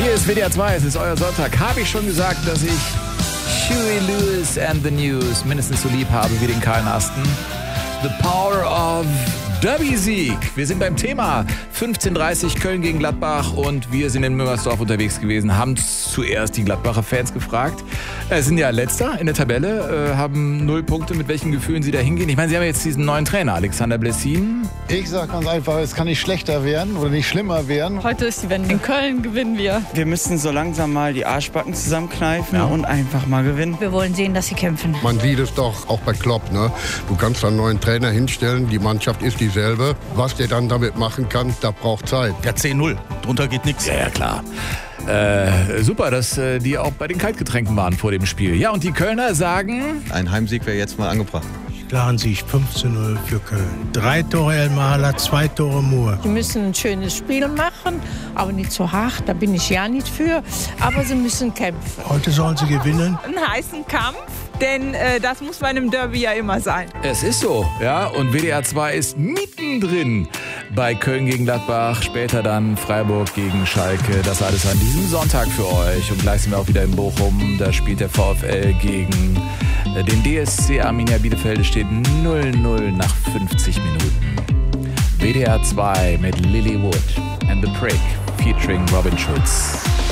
Hier ist WDR 2, es ist euer Sonntag. Habe ich schon gesagt, dass ich Huey Lewis and the News mindestens so lieb habe wie den Karl Nasten? The Power of Derby-Sieg. Wir sind beim Thema 15:30 Köln gegen Gladbach und wir sind in Müngersdorf unterwegs gewesen, haben zuerst die Gladbacher Fans gefragt. Sind ja Letzter in der Tabelle, haben 0 Punkte, mit welchen Gefühlen sie da hingehen. Ich meine, sie haben jetzt diesen neuen Trainer, Alexander Blessin. Ich sag ganz einfach, es kann nicht schlechter werden oder nicht schlimmer werden. Heute ist die Wende. In Köln gewinnen wir. Wir müssen so langsam mal die Arschbacken zusammenkneifen und einfach mal gewinnen. Wir wollen sehen, dass sie kämpfen. Man sieht es doch auch bei Klopp, ne? Du kannst einen neuen Trainer hinstellen, die Mannschaft ist dieselbe. Was der dann damit machen kann, da braucht Zeit. Ja, 10-0. Drunter geht nichts. Ja, klar. Super, dass die auch bei den Kaltgetränken waren vor dem Spiel. Ja, und die Kölner sagen... Ein Heimsieg wäre jetzt mal angebracht. Klaren Sieg 15:0 für Köln. 3 Tore Elmaler, 2 Tore Moore. Sie müssen ein schönes Spiel machen, aber nicht so hart, da bin ich ja nicht für. Aber sie müssen kämpfen. Heute sollen sie gewinnen. Einen heißen Kampf, denn das muss bei einem Derby ja immer sein. Es ist so, ja, und WDR 2 ist mittendrin bei Köln gegen Gladbach, später dann Freiburg gegen Schalke. Das alles an diesem Sonntag für euch. Und gleich sind wir auch wieder in Bochum. Da spielt der VfL gegen den DSC Arminia Bielefeld. Es steht 0-0 nach 50 Minuten. WDR 2 mit Lily Wood and the Prick featuring Robin Schulz.